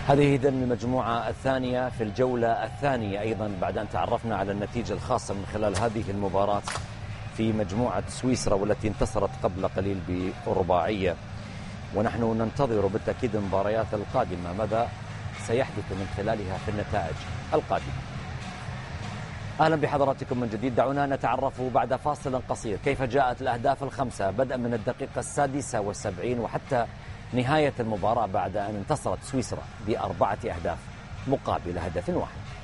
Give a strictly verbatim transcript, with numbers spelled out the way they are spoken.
هذه إذن المجموعة الثانية في الجولة الثانية، أيضا بعد أن تعرفنا على النتيجة الخاصة من خلال هذه المباراة في مجموعة سويسرا والتي انتصرت قبل قليل برباعية. ونحن ننتظر بالتأكيد المباريات القادمة ماذا سيحدث من خلالها في النتائج القادمة. أهلا بحضراتكم من جديد. دعونا نتعرف بعد فاصل قصير كيف جاءت الأهداف الخمسة بدءا من الدقيقة السادسة والسبعين وحتى نهاية المباراة بعد أن انتصرت سويسرا بأربعة أهداف مقابل هدف واحد.